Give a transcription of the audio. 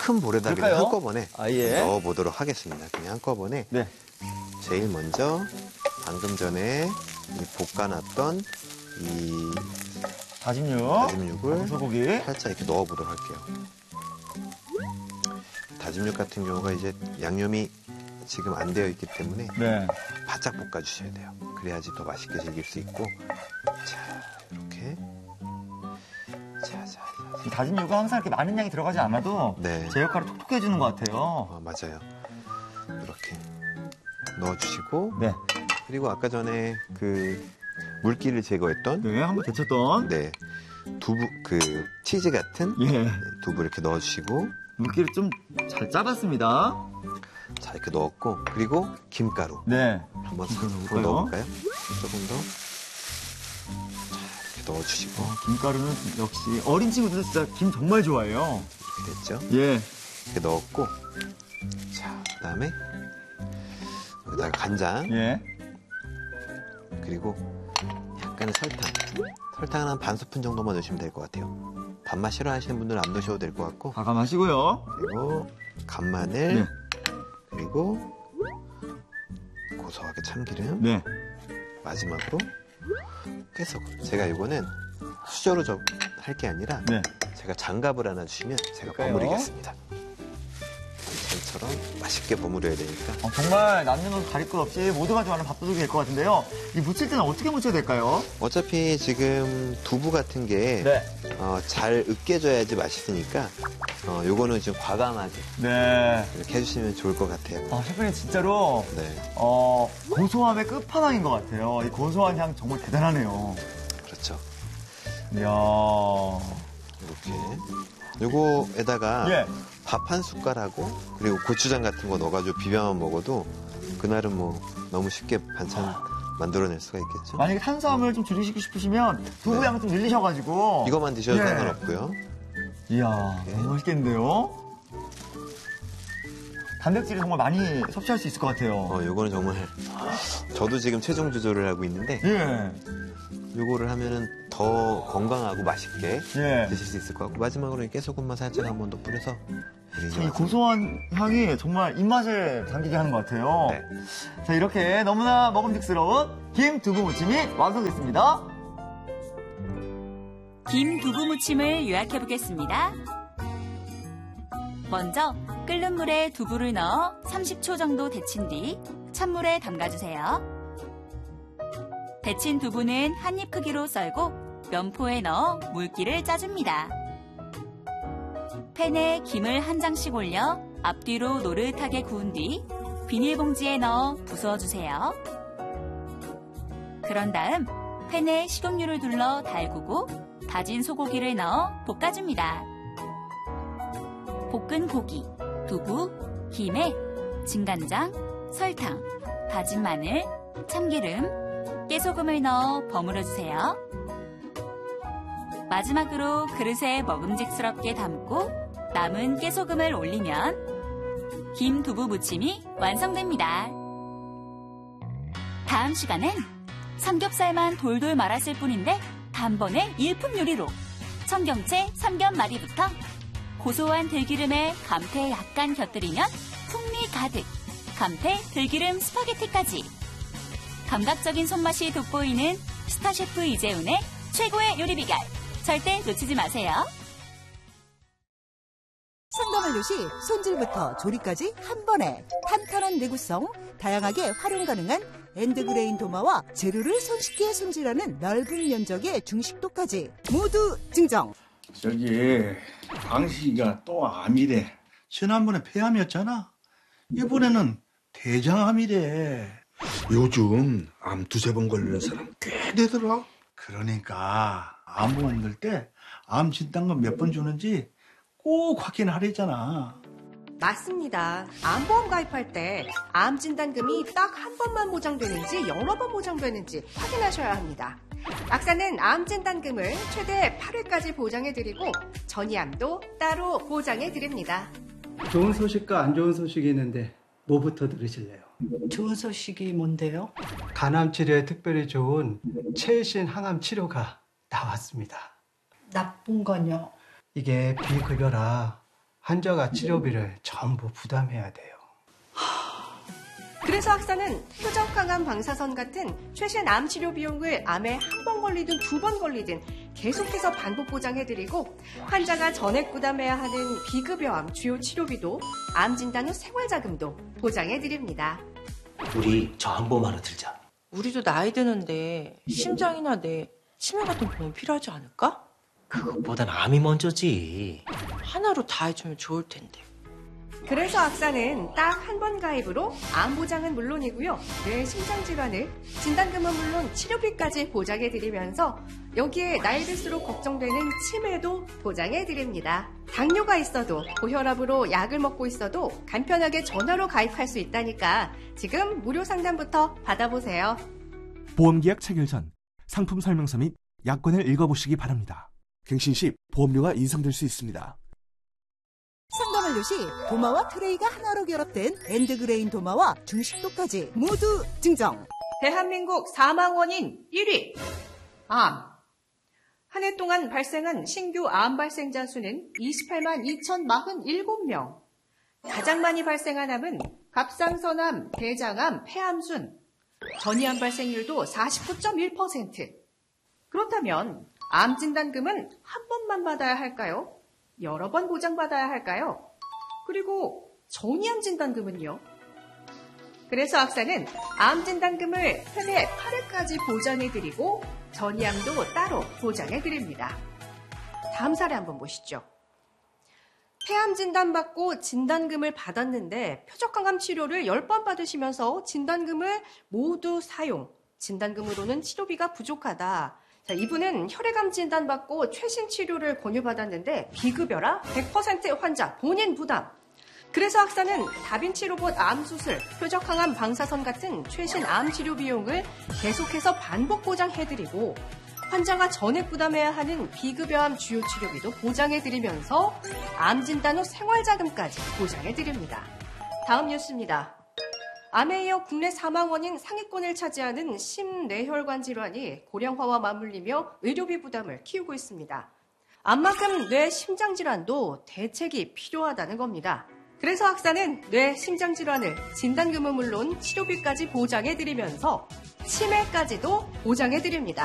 큰 볼에다 그냥 그럴까요? 한꺼번에 예. 넣어보도록 하겠습니다. 그냥 한꺼번에. 네. 제일 먼저 방금 전에 이 볶아놨던 이 다짐육. 다짐육을 소고기. 살짝 이렇게 넣어보도록 할게요. 다짐육 같은 경우가 이제 양념이 지금 안 되어 있기 때문에 네. 바짝 볶아주셔야 돼요. 그래야지 더 맛있게 즐길 수 있고. 자, 이렇게. 자. 이 다짐육은 항상 이렇게 많은 양이 들어가지 않아도 네. 제 역할을 톡톡 해주는 것 같아요. 맞아요. 이렇게 넣어주시고. 네. 그리고 아까 전에 그 물기를 제거했던. 네, 한번 데쳤던. 네. 두부, 치즈 같은. 예. 두부 이렇게 넣어주시고. 물기를 좀 잘 짜봤습니다. 자, 이렇게 넣었고. 그리고 김가루. 네. 한번 넣어볼까요? 넣어볼까요? 조금 더. 자, 이렇게 넣어주시고. 김가루는 역시 어린 친구들 진짜 김 정말 좋아해요. 이렇게 됐죠? 예. 이렇게 넣었고. 자, 그 다음에 여기다가 간장. 예. 그리고 약간의 설탕. 설탕은 한 반 스푼 정도만 넣으시면 될 것 같아요. 밥맛 싫어하시는 분들은 안 넣으셔도 될 것 같고. 과감하시고요. 그리고 간마늘. 네. 그리고 고소하게 참기름. 네. 마지막으로 깨소금. 제가 이거는 수저로 할 게 아니라 네. 제가 장갑을 하나 주시면 제가 그럴까요? 버무리겠습니다. 반찬처럼 맛있게 버무려야 되니까. 정말 남는 건 가릴 것 없이 모두가 좋아하는 밥도둑이 될 것 같은데요. 이 무칠 때는 어떻게 무쳐야 될까요? 어차피 지금 두부 같은 게 네. 잘 으깨져야지 맛있으니까 요거는 좀 과감하게 네. 이렇게 해주시면 좋을 것 같아요. 셰프님 진짜로 네, 고소함의 끝판왕인 것 같아요. 이 고소한 향 정말 대단하네요. 그렇죠. 이야. 이렇게 요거에다가 예. 밥 한 숟갈하고 그리고 고추장 같은 거 넣어가지고 비벼만 먹어도 그날은 뭐 너무 쉽게 반찬 만들어낼 수가 있겠죠. 만약에 탄수화물 좀 줄이시고 싶으시면 두부 네. 양을 좀 늘리셔가지고. 이것만 드셔도 예. 상관없고요. 이야, 너무 맛있겠는데요? 단백질을 정말 많이 섭취할 수 있을 것 같아요. 요거는 정말 저도 지금 체중 조절을 하고 있는데 예. 요거를 하면은 더 건강하고 맛있게 예. 드실 수 있을 것 같고 마지막으로 이 깨소금만 살짝 한 번 더 뿌려서 참, 이 고소한 향이 정말 입맛을 당기게 하는 것 같아요. 네. 자, 이렇게 너무나 먹음직스러운 김 두부 무침이 완성됐습니다. 김 두부 무침을 요약해 보겠습니다. 먼저 끓는 물에 두부를 넣어 30초 정도 데친 뒤 찬물에 담가주세요. 데친 두부는 한 입 크기로 썰고 면포에 넣어 물기를 짜줍니다. 팬에 김을 한 장씩 올려 앞뒤로 노릇하게 구운 뒤 비닐봉지에 넣어 부숴주세요. 그런 다음 팬에 식용유를 둘러 달구고 다진 소고기를 넣어 볶아줍니다. 볶은 고기, 두부, 김에 진간장, 설탕, 다진 마늘, 참기름, 깨소금을 넣어 버무려주세요. 마지막으로 그릇에 먹음직스럽게 담고 남은 깨소금을 올리면 김 두부 무침이 완성됩니다. 다음 시간엔 삼겹살만 돌돌 말았을 뿐인데 단번에 일품 요리로 청경채 삼겹말이부터 고소한 들기름에 감태 약간 곁들이면 풍미 가득 감태 들기름 스파게티까지 감각적인 손맛이 돋보이는 스타 셰프 이재훈의 최고의 요리 비결 절대 놓치지 마세요. 상담원료시 손질부터 조리까지 한 번에 탄탄한 내구성, 다양하게 활용 가능한 엔드그레인 도마와 재료를 손쉽게 손질하는 넓은 면적의 중식도까지 모두 증정. 저기 당신이가 또 암이래. 지난번에 폐암이었잖아. 이번에는 대장암이래. 요즘 암 두세 번 걸리는 사람 꽤 되더라. 그러니까 암보험 들 때 암 진단금 몇 번 주는지 꼭 확인하랬잖아. 맞습니다. 암보험 가입할 때 암 진단금이 딱 한 번만 보장되는지 여러 번 보장되는지 확인하셔야 합니다. 악사는 암 진단금을 최대 8회까지 보장해드리고 전이암도 따로 보장해드립니다. 좋은 소식과 안 좋은 소식이 있는데 뭐부터 들으실래요? 좋은 소식이 뭔데요? 간암 치료에 특별히 좋은 최신 항암 치료가 나왔습니다. 나쁜 건요? 이게 비급여라 환자가 치료비를 전부 부담해야 돼요. 그래서 학사는 표적항암 방사선 같은 최신 암 치료 비용을 암에 한 번 걸리든 두 번 걸리든 계속해서 반복 보장해드리고 환자가 전액 부담해야 하는 비급여암 주요 치료비도 암 진단 후 생활자금도 보장해드립니다. 우리 저 암보험 하나 들자. 우리도 나이 드는데 심장이나 뇌 치매 같은 보험 필요하지 않을까? 그것보단 암이 먼저지. 하나로 다 해주면 좋을 텐데. 그래서 학사는 딱 한 번 가입으로 암 보장은 물론이고요. 뇌 심장 질환을 진단금은 물론 치료비까지 보장해드리면서 여기에 나이 들수록 걱정되는 치매도 보장해드립니다. 당뇨가 있어도 고혈압으로 약을 먹고 있어도 간편하게 전화로 가입할 수 있다니까 지금 무료 상담부터 받아보세요. 보험계약 체결 전 상품 설명서 및 약관을 읽어보시기 바랍니다. 갱신 시 보험료가 인상될 수 있습니다. 상담 완료 시 도마와 트레이가 하나로 결합된 엔드그레인 도마와 중식도까지 모두 증정. 대한민국 사망 원인 1위 암. 한 해 동안 발생한 신규 암 발생자 수는 28만 2,047명. 가장 많이 발생한 암은 갑상선암, 대장암, 폐암 순. 전이암 발생률도 49.1%. 그렇다면 암 진단금은 한 번만 받아야 할까요? 여러 번 보장받아야 할까요? 그리고 전이암 진단금은요? 그래서 학사는 암 진단금을 회 8회까지 보장해드리고 전이암도 따로 보장해드립니다. 다음 사례 한번 보시죠. 폐암 진단받고 진단금을 받았는데 표적항암 치료를 10번 받으시면서 진단금을 모두 사용, 진단금으로는 치료비가 부족하다. 자, 이분은 혈액암 진단받고 최신 치료를 권유받았는데 비급여라 100% 환자 본인 부담. 그래서 학사는 다빈치 로봇 암 수술, 표적항암 방사선 같은 최신 암 치료 비용을 계속해서 반복 보장해드리고 환자가 전액 부담해야 하는 비급여암 주요 치료비도 보장해드리면서 암 진단 후 생활자금까지 보장해드립니다. 다음 뉴스입니다. 암에 이어 국내 사망 원인 상위권을 차지하는 심뇌혈관 질환이 고령화와 맞물리며 의료비 부담을 키우고 있습니다. 암만큼 뇌 심장 질환도 대책이 필요하다는 겁니다. 그래서 학사는 뇌 심장 질환을 진단금은 물론 치료비까지 보장해드리면서 치매까지도 보장해드립니다.